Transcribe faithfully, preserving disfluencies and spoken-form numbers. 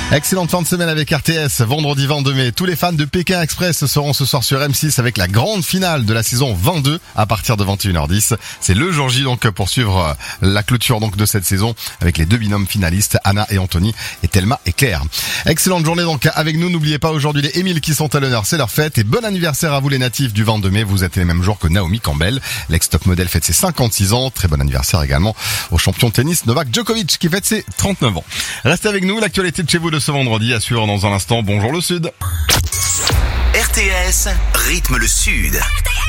Excellente fin de semaine avec R T S, vendredi vingt-deux mai. Tous les fans de Pékin Express seront ce soir sur M six avec la grande finale de la saison vingt-deux à partir de vingt et une heures dix. C'est le jour J donc pour suivre la clôture donc de cette saison avec les deux binômes finalistes, Anna et Anthony et Thelma et Claire. Excellente journée donc avec nous. N'oubliez pas aujourd'hui les Émile qui sont à l'honneur, c'est leur fête et bon anniversaire à vous les natifs du vingt-deux mai. Vous êtes les mêmes jours que Naomi Campbell, l'ex-top modèle fête ses cinquante-six ans. Très bon anniversaire également au champion de tennis Novak Djokovic qui fête ses trente-neuf ans. Restez avec nous, l'actualité de chez vous de ce vendredi à suivre dans un instant. Bonjour le Sud. R T S, rythme le Sud.